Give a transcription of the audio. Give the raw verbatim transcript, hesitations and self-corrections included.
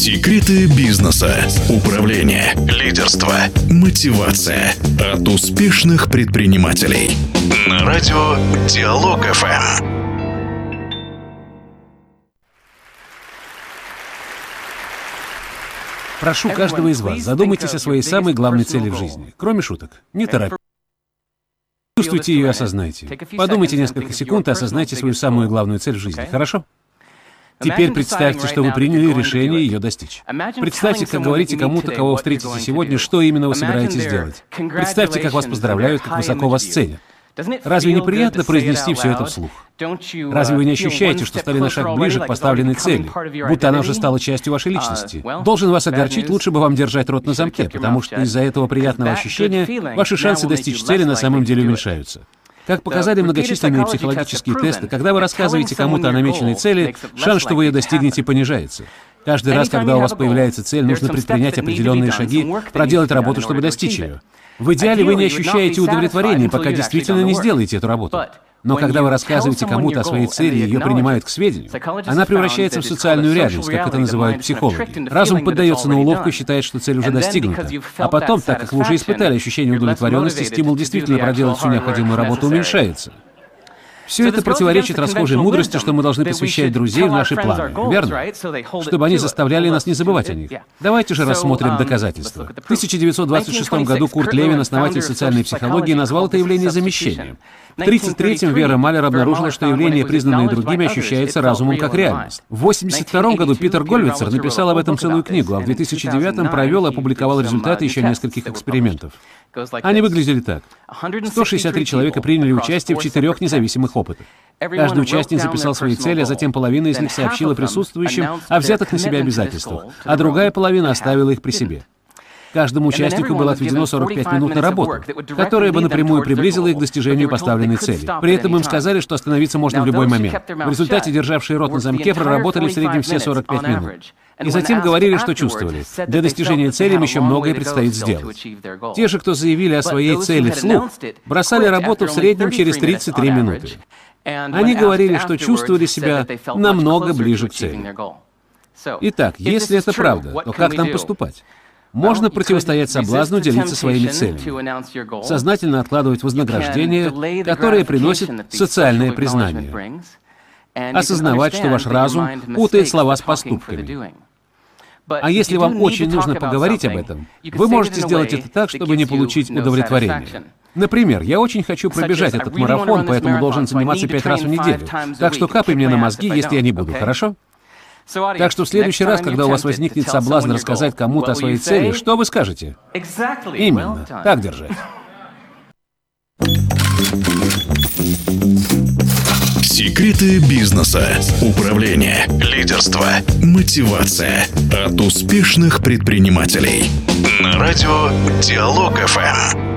Секреты бизнеса, управления, лидерства, мотивация от успешных предпринимателей. На радио Диалог эф эм. Прошу каждого из вас, задумайтесь о своей самой главной цели в жизни. Кроме шуток, не торопитесь. Чувствуйте ее и осознайте. Подумайте несколько секунд и осознайте свою самую главную цель в жизни, хорошо? Теперь представьте, что вы приняли решение ее достичь. Представьте, как говорите кому-то, кого вы встретите сегодня, что именно вы собираетесь делать. Представьте, как вас поздравляют, как высоко вас ценят. Разве не приятно произнести все это вслух? Разве вы не ощущаете, что стали на шаг ближе к поставленной цели, будто она уже стала частью вашей личности? Должен вас огорчить, лучше бы вам держать рот на замке, потому что из-за этого приятного ощущения ваши шансы достичь цели на самом деле уменьшаются. Как показали многочисленные психологические тесты, когда вы рассказываете кому-то о намеченной цели, шанс, что вы ее достигнете, понижается. Каждый раз, когда у вас появляется цель, нужно предпринять определенные шаги, проделать работу, чтобы достичь ее. В идеале вы не ощущаете удовлетворения, пока действительно не сделаете эту работу. Но когда вы рассказываете кому-то о своей цели и ее принимают к сведению, она превращается в социальную реальность, как это называют психологи. Разум поддается на уловку и считает, что цель уже достигнута. А потом, так как вы уже испытали ощущение удовлетворенности, стимул действительно проделать всю необходимую работу уменьшается. Все это противоречит расхожей мудрости, что мы должны посвящать друзей в наши планы, верно? Чтобы они заставляли нас не забывать о них. Давайте же рассмотрим доказательства. В тысяча девятьсот двадцать шестом году Курт Левин, основатель социальной психологии, назвал это явление замещением. В тридцать третьем Вера Малер обнаружила, что явление, признанное другими, ощущается разумом как реальность. В восемьдесят втором году Питер Гольвицер написал об этом целую книгу, а в две тысячи девятом провел и опубликовал результаты еще нескольких экспериментов. Они выглядели так. сто шестьдесят три человека приняли участие в четырех независимых опытах. Каждый участник записал свои цели, а затем половина из них сообщила присутствующим о взятых на себя обязательствах, а другая половина оставила их при себе. Каждому участнику было отведено сорок пять минут на работу, которая бы напрямую приблизила их к достижению поставленной цели. При этом им сказали, что остановиться можно в любой момент. В результате державшие рот на замке проработали в среднем все сорок пять минут. И затем говорили, что чувствовали. Для достижения цели им еще многое предстоит сделать. Те же, кто заявили о своей цели вслух, бросали работу в среднем через тридцать три минуты. Они говорили, что чувствовали себя намного ближе к цели. Итак, если это правда, то как нам поступать? Можно противостоять соблазну делиться своими целями, сознательно откладывать вознаграждение, которое приносит социальное признание, осознавать, что ваш разум путает слова с поступками. А если вам очень нужно поговорить об этом, вы можете сделать это так, чтобы не получить удовлетворение. Например, я очень хочу пробежать этот марафон, поэтому должен заниматься пять раз в неделю. Так что капай мне на мозги, если я не буду, хорошо? Так что в следующий раз, когда у вас возникнет соблазн рассказать кому-то о своей цели, что вы скажете? Именно, так держать. Секреты бизнеса, управления, лидерства, мотивация от успешных предпринимателей. На радио Диалог эф эм.